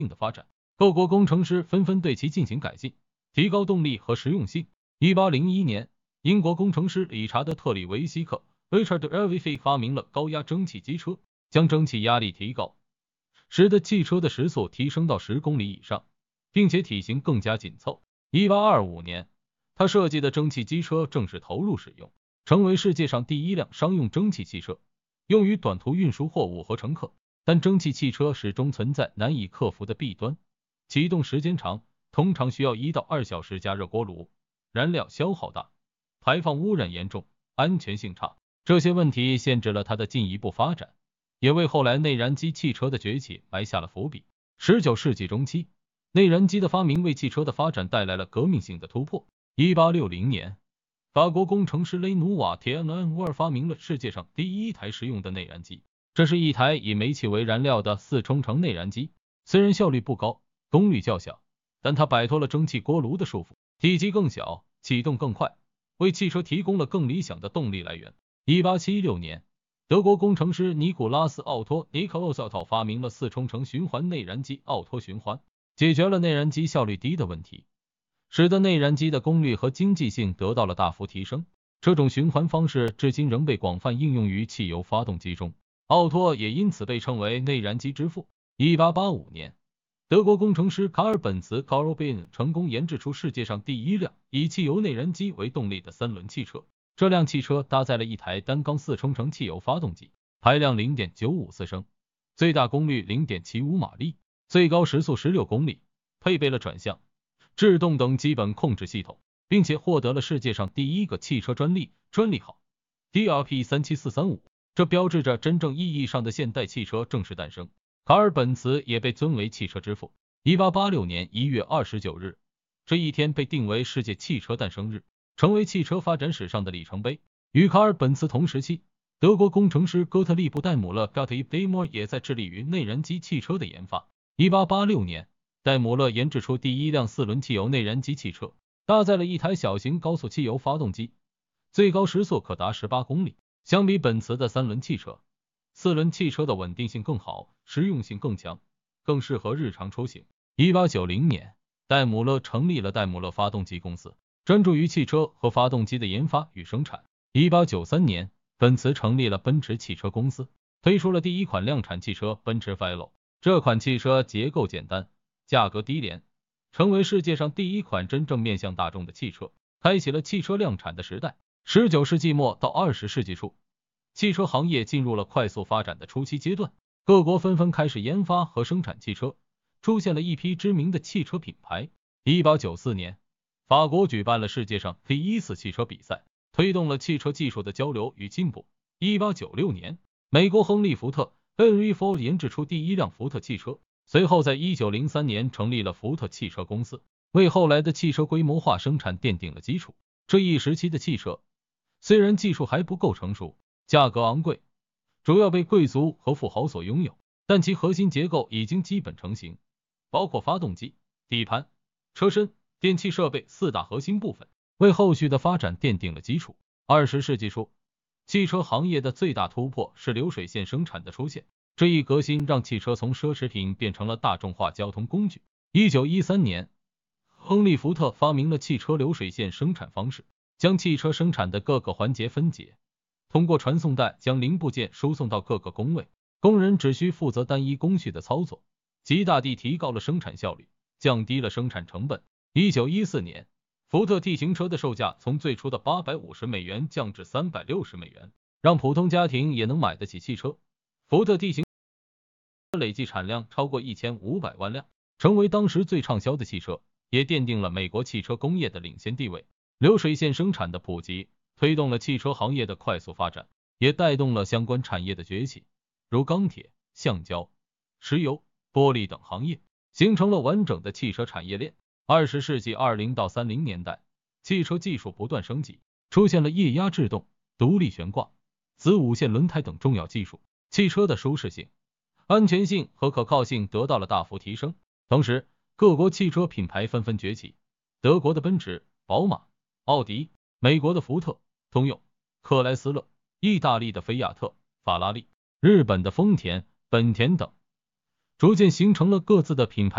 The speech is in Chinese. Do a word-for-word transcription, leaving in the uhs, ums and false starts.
的发展，各国工程师纷纷对其进行改进，提高动力和实用性。一八零一年，英国工程师理查德·特里维希克 （Richard Erwick） 发明了高压蒸汽机车，将蒸汽压力提高，使得汽车的时速提升到十公里以上，并且体型更加紧凑。一八二五年，他设计的蒸汽机车正式投入使用，成为世界上第一辆商用蒸汽汽车，用于短途运输货物和乘客。但蒸汽汽车始终存在难以克服的弊端，启动时间长，通常需要一到二小时加热锅炉，燃料消耗大，排放污染严重，安全性差。这些问题限制了它的进一步发展，也为后来内燃机汽车的崛起埋下了伏笔。十九世纪中期，内燃机的发明为汽车的发展带来了革命性的突破。一八六零年，法国工程师雷努瓦铁恩沃尔发明了世界上第一台实用的内燃机，这是一台以煤气为燃料的四冲程内燃机，虽然效率不高，功率较小，但它摆脱了蒸汽锅炉的束缚，体积更小，启动更快，为汽车提供了更理想的动力来源。一八七六年，德国工程师尼古拉斯·奥托 （Nikolaus Otto） 发明了四冲程循环内燃机奥托循环，解决了内燃机效率低的问题，使得内燃机的功率和经济性得到了大幅提升。这种循环方式至今仍被广泛应用于汽油发动机中，奥托也因此被称为内燃机之父。一八八五年，德国工程师卡尔本茨 （Karl Benz） 成功研制出世界上第一辆以汽油内燃机为动力的三轮汽车。这辆汽车搭载了一台单缸四冲程汽油发动机，排量 零点九五四升，最大功率 零点七五马力，最高时速十六公里，配备了转向、制动等基本控制系统，并且获得了世界上第一个汽车专利专利号 D R P 三七四三五， 这标志着真正意义上的现代汽车正式诞生。卡尔本茨也被尊为汽车之父。一八八六年一月二十九日，这一天被定为世界汽车诞生日，成为汽车发展史上的里程碑。与卡尔本茨同时期，德国工程师哥特利布·戴姆勒 Gottlieb Daimler 也在致力于内燃机汽车的研发。一八八六年，戴姆勒研制出第一辆四轮汽油内燃机汽车，搭载了一台小型高速汽油发动机，最高时速可达十八公里。相比本茨的三轮汽车，四轮汽车的稳定性更好，实用性更强，更适合日常出行。一八九零年，戴姆勒成立了戴姆勒发动机公司，专注于汽车和发动机的研发与生产。一八九三年，奔驰成立了奔驰汽车公司，推出了第一款量产汽车奔驰 Velo。这款汽车结构简单，价格低廉，成为世界上第一款真正面向大众的汽车，开启了汽车量产的时代。十九世纪末到二十世纪初，汽车行业进入了快速发展的初期阶段，各国纷纷开始研发和生产汽车，出现了一批知名的汽车品牌。一八九四年，法国举办了世界上第一次汽车比赛，推动了汽车技术的交流与进步。一八九六年，美国亨利·福特 Henry Ford 研制出第一辆福特汽车，随后在一九零三年成立了福特汽车公司，为后来的汽车规模化生产奠定了基础。这一时期的汽车虽然技术还不够成熟，价格昂贵，主要被贵族和富豪所拥有，但其核心结构已经基本成型，包括发动机、底盘、车身、电气设备四大核心部分，为后续的发展奠定了基础。二十世纪初，汽车行业的最大突破是流水线生产的出现，这一革新让汽车从奢侈品变成了大众化交通工具。一九一三年，亨利·福特发明了汽车流水线生产方式，将汽车生产的各个环节分解，通过传送带将零部件输送到各个工位，工人只需负责单一工序的操作，极大地提高了生产效率，降低了生产成本。一九一四年，福特 T 型车的售价从最初的八百五十美元降至三百六十美元，让普通家庭也能买得起汽车。福特 T 型累计产量超过一千五百万辆，成为当时最畅销的汽车，也奠定了美国汽车工业的领先地位。流水线生产的普及，推动了汽车行业的快速发展，也带动了相关产业的崛起，如钢铁、橡胶、石油、玻璃等行业，形成了完整的汽车产业链。二十世纪二十到三十年代，汽车技术不断升级，出现了液压制动、独立悬挂、子午线轮胎等重要技术，汽车的舒适性、安全性和可靠性得到了大幅提升。同时，各国汽车品牌纷纷崛起，德国的奔驰、宝马、奥迪，美国的福特、通用、克莱斯勒，意大利的菲亚特、法拉利，日本的丰田、本田等，逐渐形成了各自的品牌。